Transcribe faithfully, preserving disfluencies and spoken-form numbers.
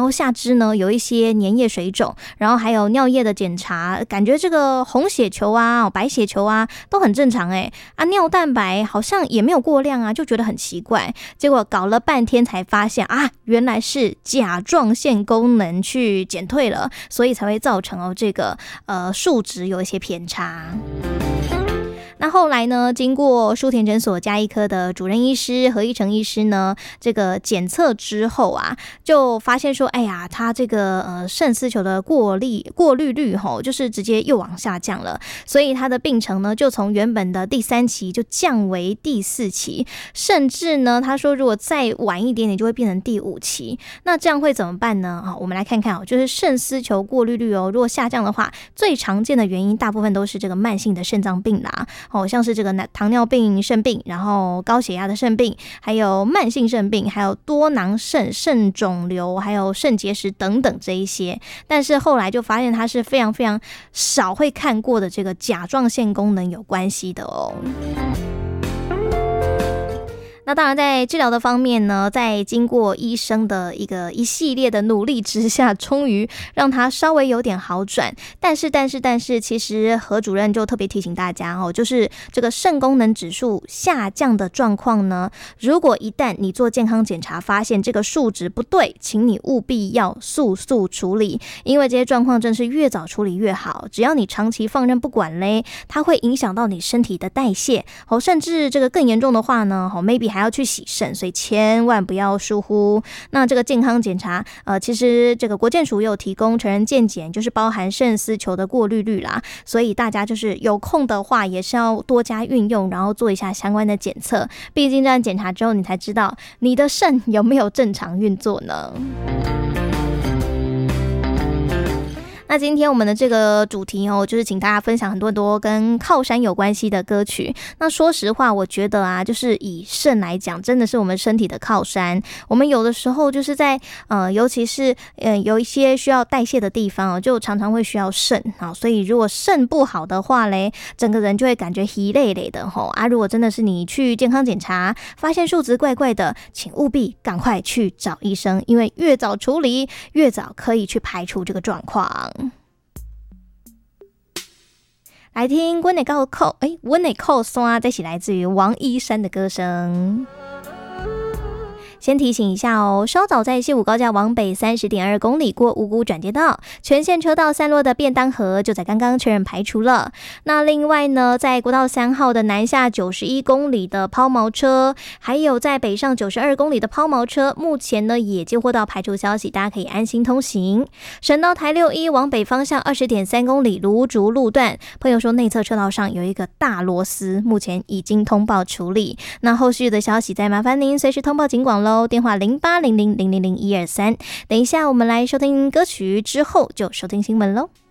后下肢呢有一些粘液水肿，然后还有尿液的检查，感觉这个红血球啊、白血球啊都很正常哎，啊尿蛋白好像也没有过量啊，就觉得很奇怪。结果搞了半天才发现啊，原来是甲状腺功能去减退了，所以才会造成哦这个呃数值有一些偏差。那后来呢，经过舒田诊所家医科的主任医师何一成医师呢，这个检测之后啊，就发现说，哎呀，他这个呃肾丝球的过滤过滤率吼，就是直接又往下降了，所以他的病程呢，就从原本的第三期就降为第四期，甚至呢，他说如果再晚一点点，就会变成第五期。那这样会怎么办呢？啊，我们来看看哦，就是肾丝球过滤率哦，如果下降的话，最常见的原因大部分都是这个慢性的肾脏病啦。哦，像是这个糖尿病肾病，然后高血压的肾病，还有慢性肾病，还有多囊肾、肾肿瘤，还有肾结石等等这一些。但是后来就发现它是非常非常少会看过的这个甲状腺功能有关系的哦。那当然在治疗的方面呢，在经过医生的一个一系列的努力之下，终于让他稍微有点好转。但是但是但是其实何主任就特别提醒大家哦，就是这个肾功能指数下降的状况呢，如果一旦你做健康检查发现这个数值不对，请你务必要速速处理，因为这些状况真是越早处理越好。只要你长期放任不管嘞，它会影响到你身体的代谢哦，甚至这个更严重的话呢，哦 maybe 还要去洗肾，所以千万不要疏忽。那这个健康检查，呃，其实这个国健署也有提供成人健检，就是包含肾丝球的过滤率啦，所以大家就是有空的话，也是要多加运用，然后做一下相关的检测。毕竟这样检查之后，你才知道你的肾有没有正常运作呢？那今天我们的这个主题哦，就是请大家分享很多很多跟靠山有关系的歌曲。那说实话，我觉得啊，就是以肾来讲，真的是我们身体的靠山。我们有的时候就是在呃，尤其是呃有一些需要代谢的地方哦，就常常会需要肾啊。所以如果肾不好的话嘞，整个人就会感觉疲累累的吼啊。如果真的是你去健康检查，发现数值怪怪的，请务必赶快去找医生，因为越早处理，越早可以去排除这个状况。来听温内高扣，哎，温内扣刷，这是来自于王一山的歌声。先提醒一下哦，稍早在西武高架往北 三十点二公里过五股转接道，全线车道散落的便当盒就在刚刚确认排除了。那另外呢，在国道三号的南下九十一公里的抛锚车，还有在北上九十二公里的抛锚车，目前呢也接获到排除消息，大家可以安心通行。省道台六一往北方向 二十点三公里芦竹路段，朋友说内侧车道上有一个大螺丝，目前已经通报处理。那后续的消息再麻烦您随时通报警广喽，电话零八零零零零零一二三。等一下我们来收听歌曲之后就收听新闻喽。